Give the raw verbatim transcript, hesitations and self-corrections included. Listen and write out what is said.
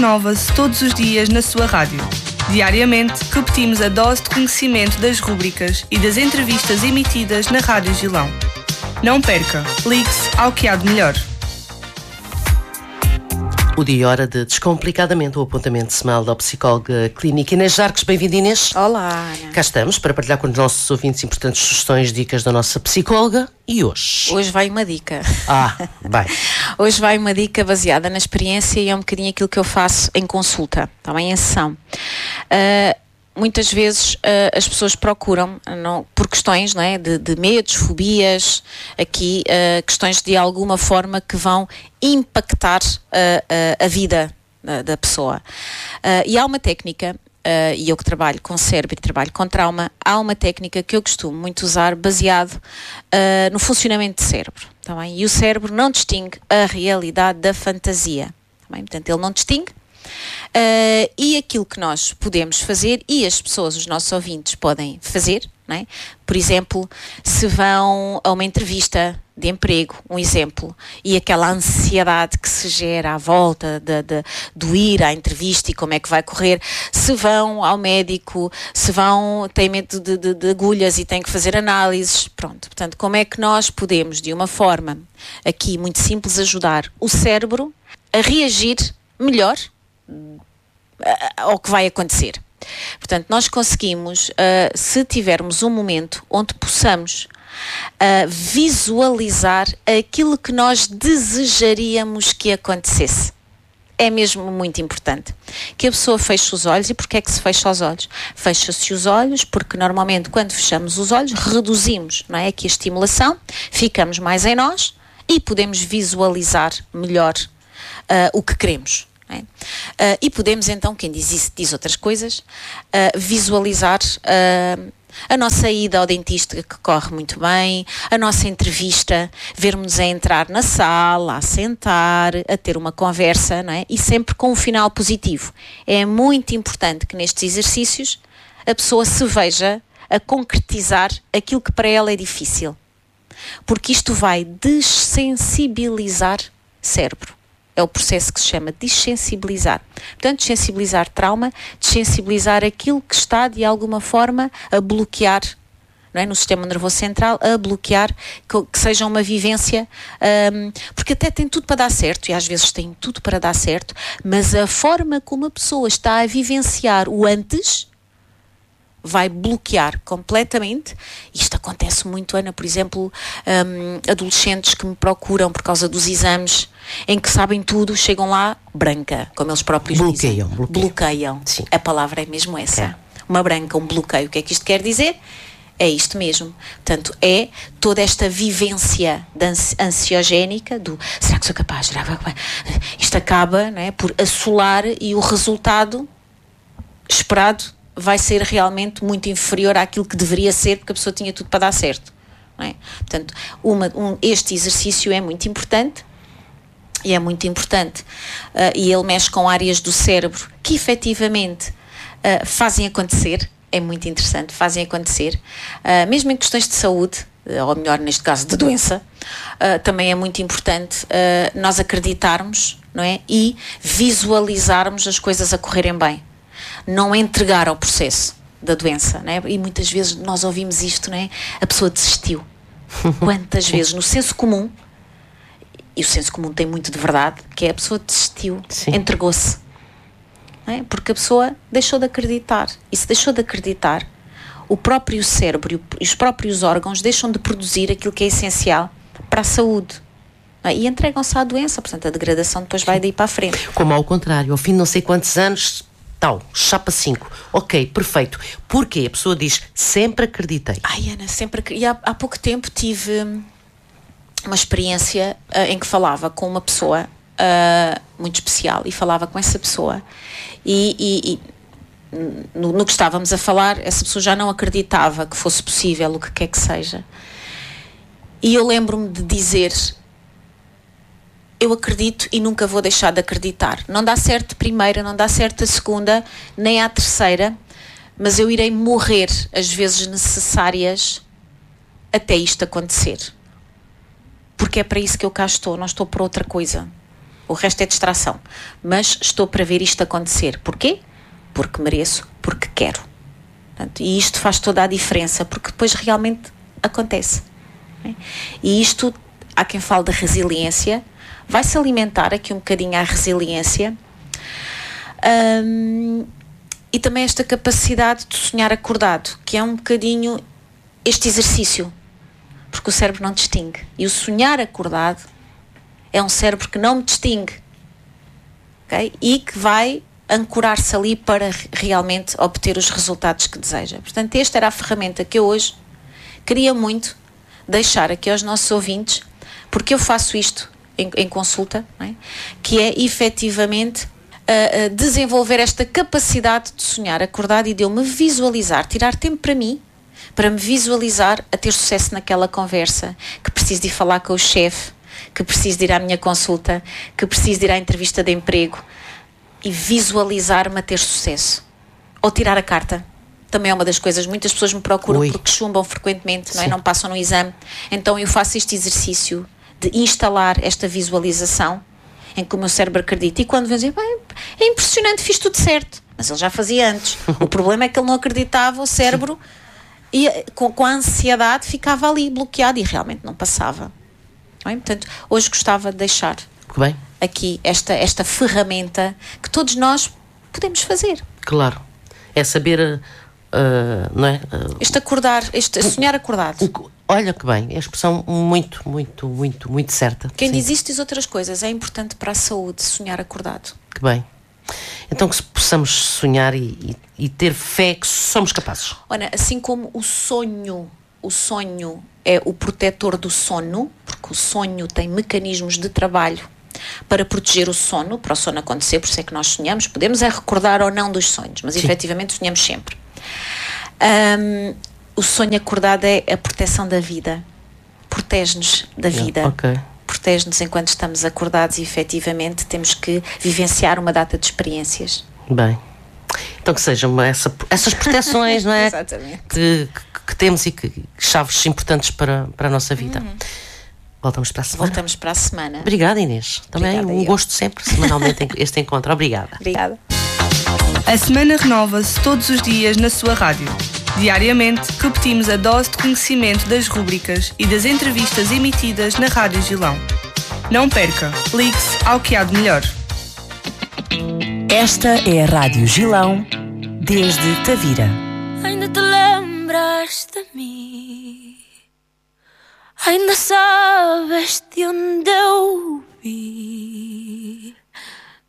Renova-se todos os dias na sua rádio. Diariamente, repetimos a dose de conhecimento das rúbricas e das entrevistas emitidas na Rádio Gilão. Não perca, ligue-se ao que há de melhor. O dia e hora de Descomplicadamente, o apontamento semanal da psicóloga clínica Inês Jarques. Bem-vinda, Inês. Olá, Ana. Cá estamos para partilhar com os nossos ouvintes importantes sugestões, dicas da nossa psicóloga. E hoje? Hoje vai uma dica. Ah, bem. Hoje vai uma dica baseada na experiência e é um bocadinho aquilo que eu faço em consulta, também em sessão. Uh, muitas vezes uh, as pessoas procuram, não, por questões, não é, de, de medos, fobias, aqui uh, questões de alguma forma que vão impactar uh, uh, a vida uh, da pessoa. Uh, e há uma técnica, uh, e eu que trabalho com cérebro e trabalho com trauma, há uma técnica que eu costumo muito usar baseado uh, no funcionamento do cérebro. Tá bem? E o cérebro não distingue a realidade da fantasia. Tá bem? Portanto, ele não distingue. Uh, e aquilo que nós podemos fazer, e as pessoas, os nossos ouvintes, podem fazer, não é? Por exemplo, se vão a uma entrevista de emprego, um exemplo, e aquela ansiedade que se gera à volta de, de, do ir à entrevista e como é que vai correr, se vão ao médico, se vão, têm medo de, de, de agulhas e têm que fazer análises, pronto. Portanto, como é que nós podemos, de uma forma aqui muito simples, ajudar o cérebro a reagir melhor ao que vai acontecer. Portanto, nós conseguimos, uh, se tivermos um momento onde possamos uh, visualizar aquilo que nós desejaríamos que acontecesse. É mesmo muito importante que a pessoa feche os olhos. E porquê é que se fecha os olhos? Fecha-se os olhos porque normalmente quando fechamos os olhos reduzimos, não é, aqui a estimulação, ficamos mais em nós e podemos visualizar melhor uh, o que queremos. Uh, e podemos então, quem diz isso diz outras coisas, uh, visualizar uh, a nossa ida ao dentista que corre muito bem, a nossa entrevista, vermos a entrar na sala, a sentar, a ter uma conversa, não é? E sempre com um final positivo. É muito importante que nestes exercícios a pessoa se veja a concretizar aquilo que para ela é difícil, porque isto vai dessensibilizar o cérebro. É o processo que se chama dessensibilizar. Portanto, dessensibilizar trauma, dessensibilizar aquilo que está, de alguma forma, a bloquear, não é? No sistema nervoso central, a bloquear que, que seja uma vivência, um, porque até tem tudo para dar certo, e às vezes tem tudo para dar certo, mas a forma como a pessoa está a vivenciar o antes vai bloquear completamente. Isto acontece muito, Ana, por exemplo, um, adolescentes que me procuram por causa dos exames, em que sabem tudo, chegam lá branca, como eles próprios bloqueiam, dizem. Bloqueiam. Bloqueiam. Sim. A palavra é mesmo essa. É. Uma branca, um bloqueio. O que é que isto quer dizer? É isto mesmo. Portanto, é toda esta vivência ansi- ansiogénica do será que sou capaz? Será que... Isto acaba, não é, por assolar, e o resultado esperado vai ser realmente muito inferior àquilo que deveria ser, porque a pessoa tinha tudo para dar certo. Não é? Portanto, uma, um, este exercício é muito importante, e é muito importante, uh, e ele mexe com áreas do cérebro que efetivamente uh, fazem acontecer, é muito interessante, fazem acontecer, uh, mesmo em questões de saúde, uh, ou melhor, neste caso de doença, uh, também é muito importante uh, nós acreditarmos, não é? E visualizarmos as coisas a correrem bem. Não entregar ao processo da doença, não é? E muitas vezes nós ouvimos isto, não é? A pessoa desistiu. Quantas vezes no senso comum, e o senso comum tem muito de verdade, que é a pessoa desistiu, Sim. entregou-se, não é? Porque a pessoa deixou de acreditar, e se deixou de acreditar, o próprio cérebro e os próprios órgãos deixam de produzir aquilo que é essencial para a saúde. É? E entregam-se à doença, portanto a degradação depois Sim. vai daí para a frente. Como ao contrário, ao fim de não sei quantos anos, tal, chapa cinco. Ok, perfeito. Porquê? A pessoa diz, sempre acreditei. Ai, Ana, sempre acreditei. E há, há pouco tempo tive uma experiência uh, em que falava com uma pessoa uh, muito especial, e falava com essa pessoa e, e, e no, no que estávamos a falar, essa pessoa já não acreditava que fosse possível o que quer que seja. E eu lembro-me de dizer: eu acredito e nunca vou deixar de acreditar. Não dá certo a primeira, não dá certo a segunda, nem a terceira, mas eu irei morrer as vezes necessárias até isto acontecer. Porque é para isso que eu cá estou, não estou por outra coisa. o resto é distração. Mas estou para ver isto acontecer. Porquê? Porque mereço, porque quero. Portanto, e isto faz toda a diferença, porque depois realmente acontece. Né? E isto, há quem fale de resiliência, vai-se alimentar aqui um bocadinho a resiliência um, e também esta capacidade de sonhar acordado, que é um bocadinho este exercício, porque o cérebro não distingue. E o sonhar acordado é um cérebro que não me distingue, okay? E que vai ancorar-se ali para realmente obter os resultados que deseja. Portanto, esta era a ferramenta que eu hoje queria muito deixar aqui aos nossos ouvintes, porque eu faço isto em, em consulta, não é? Que é efetivamente uh, uh, desenvolver esta capacidade de sonhar acordado e de eu me visualizar, tirar tempo para mim, para me visualizar a ter sucesso naquela conversa, que preciso de ir falar com o chefe, que preciso de ir à minha consulta, que preciso de ir à entrevista de emprego, e visualizar-me a ter sucesso. Ou tirar a carta. Também é uma das coisas. Muitas pessoas me procuram Ui. porque chumbam frequentemente, não é? Não passam no exame. Então eu faço este exercício de instalar esta visualização em que o meu cérebro acredita. E quando vem dizer, bem, é impressionante, fiz tudo certo. Mas ele já fazia antes. O problema é que ele não acreditava, o cérebro, e com, com a ansiedade ficava ali bloqueado e realmente não passava. Não é? Portanto, hoje gostava de deixar bem. aqui esta, esta ferramenta que todos nós podemos fazer. Claro. É saber, uh, não é? Uh, este acordar, este sonhar acordado. Uh, olha que bem, é a expressão muito, muito, muito, muito certa. Quem sim. diz isto diz outras coisas. É importante para a saúde sonhar acordado. Que bem. Então que possamos sonhar e, e, e ter fé que somos capazes. Olha, assim como o sonho, o sonho é o protetor do sono, porque o sonho tem mecanismos de trabalho para proteger o sono, para o sono acontecer, por isso é que nós sonhamos. Podemos é recordar ou não dos sonhos, mas Sim. efetivamente sonhamos sempre. Um, o sonho acordado é a proteção da vida, protege-nos da vida, yeah, okay. protege-nos enquanto estamos acordados e efetivamente temos que vivenciar uma data de experiências. Bem, então que sejam essa, essas proteções, não é? Exatamente. Que, que, que temos e que, que chaves importantes para, para a nossa vida. Uhum. Voltamos para a semana. Voltamos para a semana. Obrigada, Inês. Também Obrigada, um eu. gosto sempre, semanalmente, este encontro. Obrigada. Obrigada. A semana renova-se todos os dias na sua rádio. Diariamente, repetimos a dose de conhecimento das rúbricas e das entrevistas emitidas na Rádio Gilão. Não perca, ligue-se ao que há de melhor. Esta é a Rádio Gilão, desde Tavira. Ainda te lembras de mim? Ainda sabes de onde eu vi?